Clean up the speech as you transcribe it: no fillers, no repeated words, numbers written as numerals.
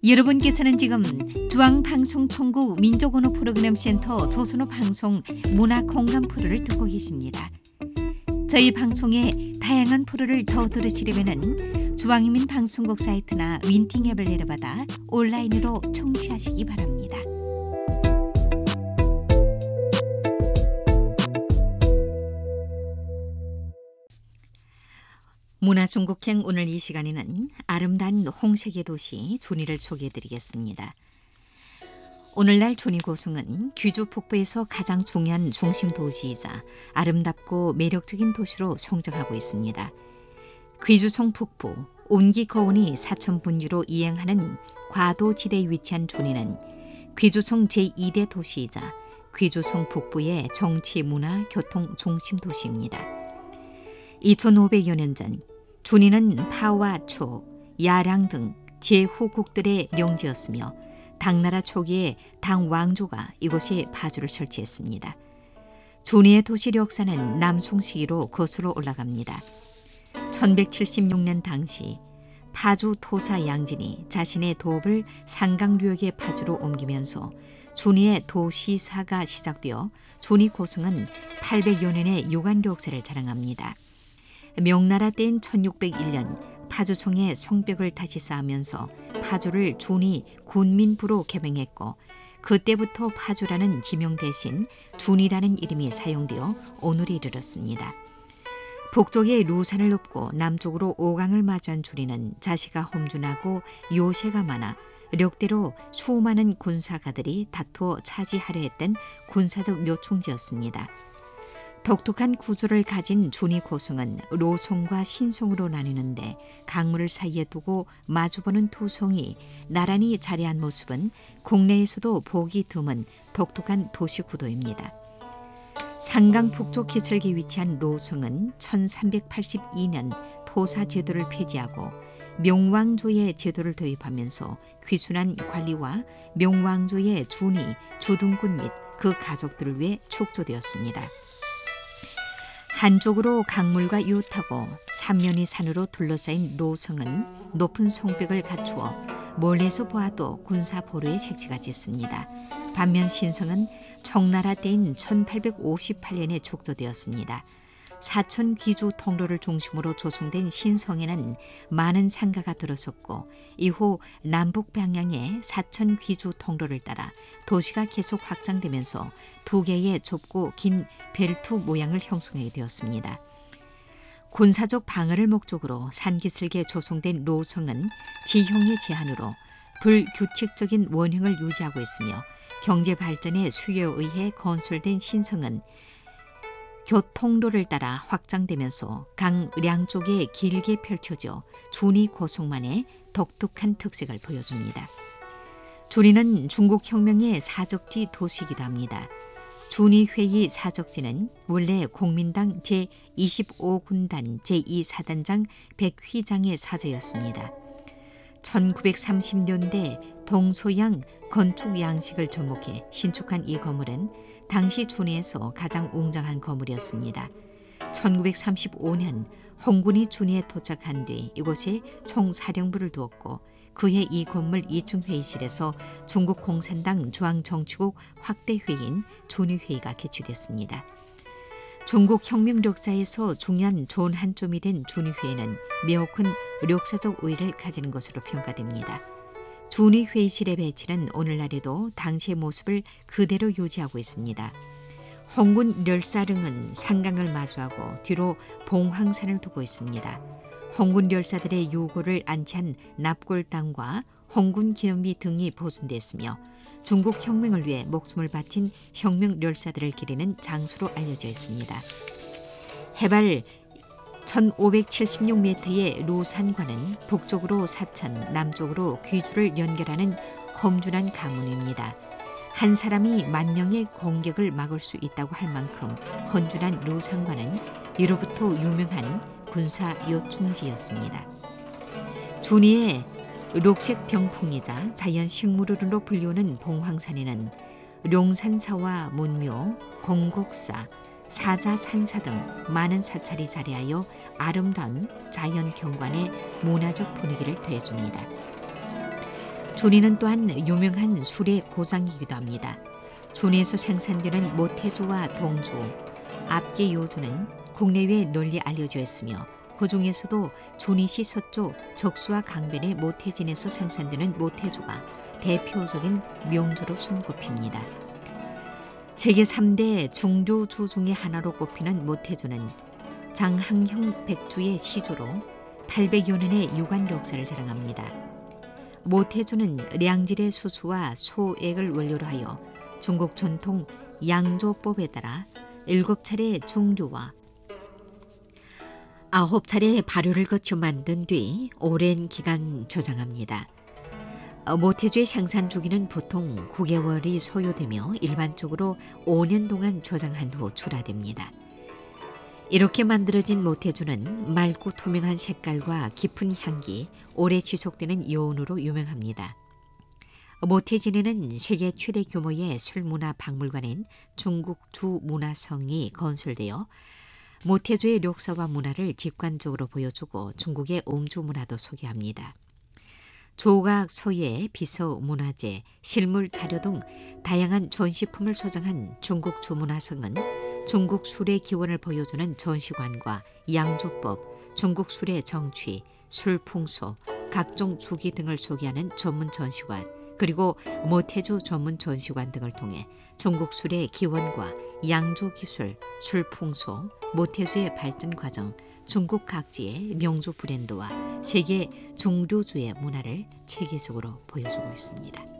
여러분께서는 지금 중앙방송총국 민족언어 프로그램센터 조선어 방송 문화공감 프로를 듣고 계십니다. 저희 방송의 다양한 프로를 더 들으시려면 중앙인민 방송국 사이트나 윈팅 앱을 내려받아 온라인으로 청취하시기 바랍니다. 문화중국행 오늘 이 시간에는 아름다운 홍색의 도시 준이를 소개해드리겠습니다. 오늘날 준이 고성은 귀주 북부에서 가장 중요한 중심 도시이자 아름답고 매력적인 도시로 성장하고 있습니다. 귀주성 북부 온기거운이 사천 분주로 이행하는 과도지대에 위치한 준이는 귀주성 제2대 도시이자 귀주성 북부의 정치, 문화, 교통 중심 도시입니다. 2500여 년 전 준이는 파와 초, 야량 등 제후국들의 영지였으며 당나라 초기에 당 왕조가 이곳에 파주를 설치했습니다. 준이의 도시 역사는 남송 시기로 거슬러 올라갑니다. 1176년 당시 파주 토사 양진이 자신의 도읍을 상강류역의 파주로 옮기면서 준이의 도시사가 시작되어 준이 고성은 800여 년의 요간 역사를 자랑합니다. 명나라 때인 1601년 파주성의 성벽을 다시 쌓으면서 파주를 준이 군민부로 개명했고 그때부터 파주라는 지명 대신 준이라는 이름이 사용되어 오늘에 이르렀습니다. 북쪽에 루산을 넘고 남쪽으로 오강을 마주한 준이는 자시가 험준하고 요새가 많아 력대로 수많은 군사가들이 다투어 차지하려 했던 군사적 요충지였습니다. 독특한 구조를 가진 준이 고성은 로송과 신송으로 나뉘는데 강물을 사이에 두고 마주보는 두 송이 나란히 자리한 모습은 국내에서도 보기 드문 독특한 도시 구도입니다. 상강 북쪽 기슭에 위치한 로송은 1382년 토사 제도를 폐지하고 명왕조의 제도를 도입하면서 귀순한 관리와 명왕조의 준이, 주둔군 및 그 가족들을 위해 축조되었습니다. 한쪽으로 강물과 이웃하고 삼면이 산으로 둘러싸인 로성은 높은 성벽을 갖추어 멀리서 보아도 군사 보루의 색채가 짙습니다. 반면 신성은 청나라 때인 1858년에 축조되었습니다. 사천 귀주 통로를 중심으로 조성된 신성에는 많은 상가가 들어섰고 이후 남북 방향의 사천 귀주 통로를 따라 도시가 계속 확장되면서 두 개의 좁고 긴 벨트 모양을 형성하게 되었습니다. 군사적 방어를 목적으로 산기슭에 조성된 로성은 지형의 제한으로 불규칙적인 원형을 유지하고 있으며 경제 발전의 수요에 의해 건설된 신성은 교통로를 따라 확장되면서 강 양쪽에 길게 펼쳐져 준이 고성만의 독특한 특색을 보여줍니다. 준이는 중국혁명의 사적지 도시이기도 합니다. 준이회의 사적지는 원래 공민당 제25군단 제2사단장 백휘장의 사저였습니다. 1930년대 동서양 건축 양식을 접목해 신축한 이 건물은 당시 준이에서 가장 웅장한 건물이었습니다. 1935년 홍군이 준이에 도착한 뒤 이곳에 총사령부를 두었고 그해 이 건물 2층 회의실에서 중국 공산당 중앙정치국 확대회의인 준이회의가 개최됐습니다. 중국 혁명 역사에서 중요한 좋은 한 점이 된 준이회의는 매우 큰 역사적 의의를 가지는 것으로 평가됩니다. 준이 회의실의 배치는 오늘날에도 당시의 모습을 그대로 유지하고 있습니다. 홍군 렬사릉은 상강을 마주하고 뒤로 봉황산을 두고 있습니다. 홍군 렬사들의 유고를 안치한 납골당과 홍군 기념비 등이 보존됐으며 중국 혁명을 위해 목숨을 바친 혁명 렬사들을 기리는 장소로 알려져 있습니다. 해발 1576m의 루산과는 북쪽으로 사천, 남쪽으로 귀주를 연결하는 험준한 가문입니다. 한 사람이 만 명의 공격을 막을 수 있다고 할 만큼 헌준한 루산과는 이로부터 유명한 군사 요충지였습니다. 준이의 녹색 병풍이자 자연식물으로 불리우는 봉황산에는 룡산사와 문묘, 공곡사, 사자산사 등 많은 사찰이 자리하여 아름다운 자연 경관의 문화적 분위기를 더해줍니다. 준이는 또한 유명한 술의 고장이기도 합니다. 준에서 생산되는 모태주와 동주, 압계 요주는 국내외에 널리 알려져 있으며 그 중에서도 준이시 서쪽 적수와 강변의 모태진에서 생산되는 모태주가 대표적인 명주로 손꼽힙니다. 세계 3대 중류주 중의 하나로 꼽히는 모태주는 장항형 백주의 시주로 800여 년의 유관 역사를 자랑합니다. 모태주는 량질의 수수와 소액을 원료로 하여 중국 전통 양조법에 따라 7차례 증류와 9차례 발효를 거쳐 만든 뒤 오랜 기간 저장합니다. 모태주의 생산 주기는 보통 9개월이 소요되며 일반적으로 5년 동안 저장한 후 출하됩니다. 이렇게 만들어진 모태주는 맑고 투명한 색깔과 깊은 향기, 오래 지속되는 여운으로 유명합니다. 모태진에는 세계 최대 규모의 술문화 박물관인 중국 주문화성이 건설되어 모태주의 역사와 문화를 직관적으로 보여주고 중국의 음주 문화도 소개합니다. 조각, 서예, 비서, 문화재, 실물 자료 등 다양한 전시품을 소장한 중국 주문화성은 중국 술의 기원을 보여주는 전시관과 양조법, 중국 술의 정취, 술 풍소, 각종 주기 등을 소개하는 전문 전시관, 그리고 모태주 전문 전시관 등을 통해 중국 술의 기원과 양조 기술, 술 풍소, 모태주의 발전 과정, 중국 각지의 명주 브랜드와 세계 중류주의 문화를 체계적으로 보여주고 있습니다.